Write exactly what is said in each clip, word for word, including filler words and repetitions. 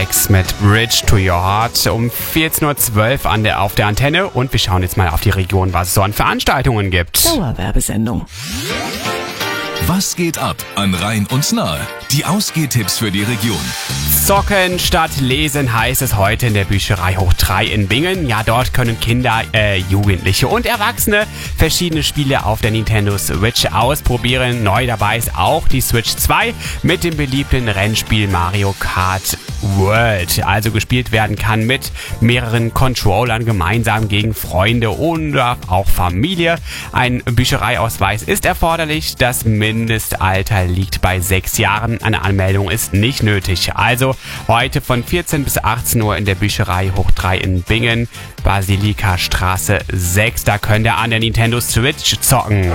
Hendrix mit Bridge to Your Heart um vierzehn Uhr zwölf an der, auf der Antenne. Und wir schauen jetzt mal auf die Region, was es so an Veranstaltungen gibt. Dauerwerbesendung. Was geht ab an Rhein und Nahe? Die Ausgehtipps für die Region. Zocken statt Lesen heißt es heute in der Bücherei Hoch drei in Bingen. Ja, dort können Kinder, äh, Jugendliche und Erwachsene verschiedene Spiele auf der Nintendo Switch ausprobieren. Neu dabei ist auch die Switch zwei mit dem beliebten Rennspiel Mario Kart World. Also gespielt werden kann mit mehreren Controllern gemeinsam gegen Freunde oder auch Familie. Ein Büchereiausweis ist erforderlich. Das Mindestalter liegt bei sechs Jahren. Eine Anmeldung ist nicht nötig. Also heute von vierzehn bis achtzehn Uhr in der Bücherei Hoch drei in Bingen, Basilika-Straße sechs. Da könnt ihr an der Nintendo Switch zocken.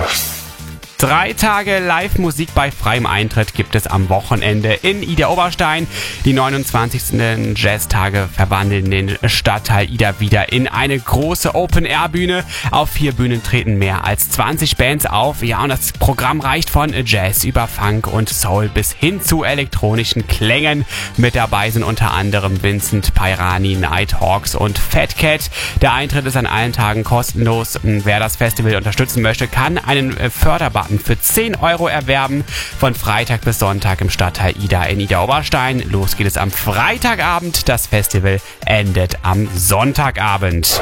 Drei Tage Live-Musik bei freiem Eintritt gibt es am Wochenende in Idar-Oberstein. Die neunundzwanzigsten Jazztage verwandeln den Stadtteil Idar wieder in eine große Open-Air-Bühne. Auf vier Bühnen treten mehr als zwanzig Bands auf. Ja, und das Programm reicht von Jazz über Funk und Soul bis hin zu elektronischen Klängen. Mit dabei sind unter anderem Vincent Pairani, Nighthawks und Fat Cat. Der Eintritt ist an allen Tagen kostenlos. Wer das Festival unterstützen möchte, kann einen Förderbutton für zehn Euro erwerben. Von Freitag bis Sonntag im Stadtteil Idar in Idar-Oberstein. Los geht es am Freitagabend. Das Festival endet am Sonntagabend.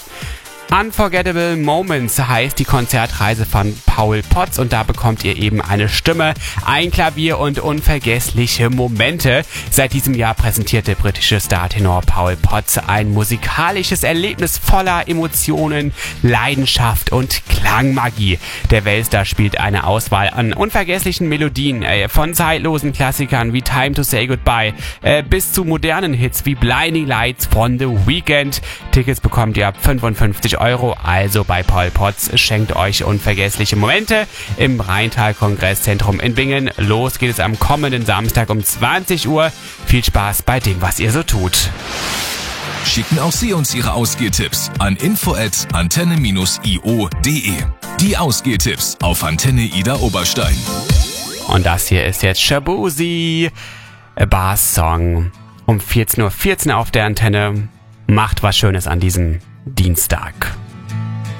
Unforgettable Moments heißt die Konzertreise von Paul Potts und da bekommt ihr eben eine Stimme, ein Klavier und unvergessliche Momente. Seit diesem Jahr präsentiert der britische Startenor Paul Potts ein musikalisches Erlebnis voller Emotionen, Leidenschaft und Klangmagie. Der Weltstar spielt eine Auswahl an unvergesslichen Melodien, äh, von zeitlosen Klassikern wie Time to Say Goodbye äh, bis zu modernen Hits wie Blinding Lights von The Weeknd. Tickets bekommt ihr ab fünfundfünfzig Euro, also bei Paul Potts. Schenkt euch unvergessliche Momente im Rheintal-Kongresszentrum in Bingen. Los geht es am kommenden Samstag um zwanzig Uhr. Viel Spaß bei dem, was ihr so tut. Schicken auch Sie uns Ihre Ausgehtipps an info at antenne dash i o punkt de. Die Ausgehtipps auf Antenne Idar-Oberstein. Und das hier ist jetzt Shaboozey, a Bass Song. Um vierzehn Uhr vierzehn auf der Antenne. Macht was Schönes an diesem Dienstag.